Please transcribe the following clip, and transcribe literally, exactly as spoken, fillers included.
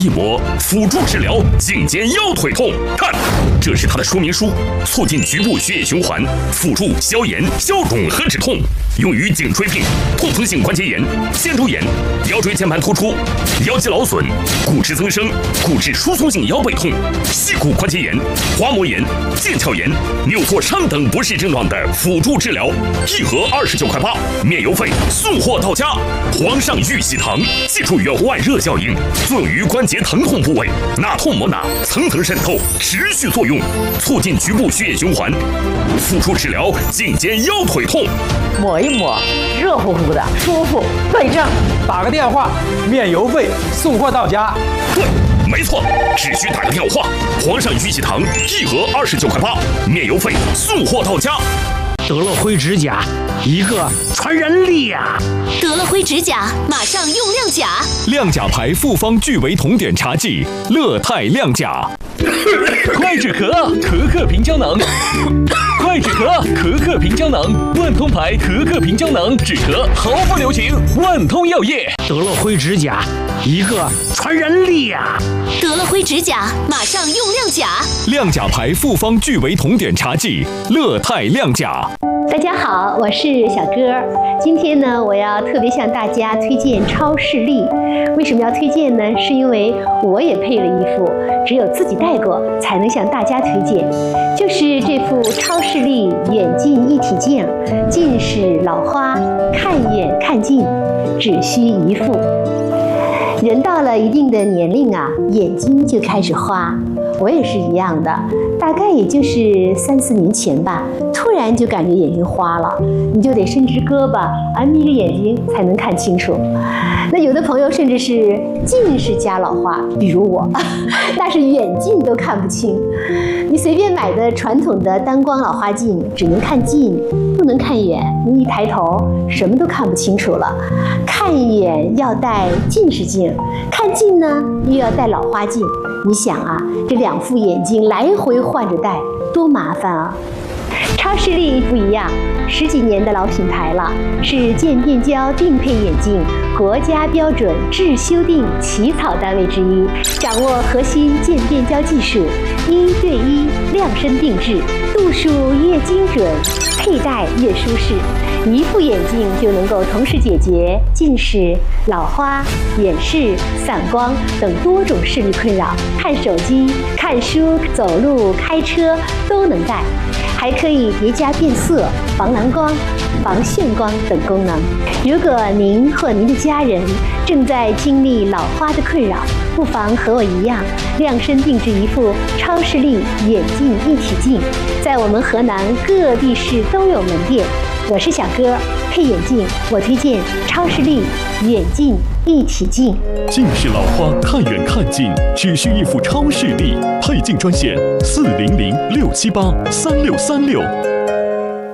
一膜辅助治疗颈肩腰腿痛，看，这是它的说明书，促进局部血液循环，辅助消炎、消肿和止痛，用于颈椎病、痛风性关节炎、肩周炎、腰椎间盘突出、腰肌劳损、骨质增生、骨质疏松性腰背痛、膝骨关节炎、滑膜炎、腱鞘炎、扭挫伤等不适症状的辅助治疗，一盒二十九块八，免邮费，送货到家。皇上玉玺堂，借助于万热效应，作用于关节疼痛部位，哪痛抹哪，层层渗透，持续作用，促进局部血液循环，辅助治疗颈肩腰腿痛。 抹一抹，热乎乎的，舒服，对症。 打个电话，免邮费，送货到家。 对，没错，只需打个电话。皇上玉玺堂，一盒二十九块八，免邮费，送货到家。 德乐辉指甲，一个传人力呀！ 德乐辉指甲，马上用亮甲。 亮甲牌复方聚维酮碘茶剂，乐泰亮甲。 快止咳，可可平胶囊。快止咳，可可平胶囊，万通牌可可平胶囊，止咳毫不留情，万通药业。 德乐辉指甲，一个传人力呀！ 德乐辉指甲，马上用亮甲。 亮甲牌复方聚维酮碘茶剂，乐泰亮甲。 大家好，我是小歌。今天呢，我要特别向大家推荐超视力。为什么要推荐呢？是因为我也配了一副，只有自己戴过才能向大家推荐。就是这副超视力远近一体镜，近视老花，看远看近，只需一副。人到了一定的年龄啊，眼睛就开始花。我也是一样的，大概也就是三四年前吧，突然就感觉眼睛花了，你就得伸直胳膊啊，眯着眼睛才能看清楚。那有的朋友甚至是近视加老花，比如我，那是远近都看不清。你随便买的传统的单光老花镜，只能看近，不能看远，你一抬头什么都看不清楚了。看远要戴近视镜，看近呢又要戴老花镜。你想啊，这两副眼镜来回换着戴，多麻烦啊！超视力不一样，十几年的老品牌了，是渐变焦定配眼镜国家标准制修订起草单位之一，掌握核心渐变焦技术，一对一量身定制，度数越精准，佩戴越舒适。一副眼镜就能够同时解决近视、老花、远视、散光等多种视力困扰，看手机、看书、走路、开车都能戴，还可以叠加变色、防蓝光、防眩光等功能。如果您或您的家人正在经历老花的困扰，不妨和我一样，量身定制一副超视力远近一体镜，在我们河南各地市都有门店。我是小哥，配眼镜我推荐超视力远近一体镜。 近视老花看远看近，只需一副超视力，配镜专线四零零六七八三六三六。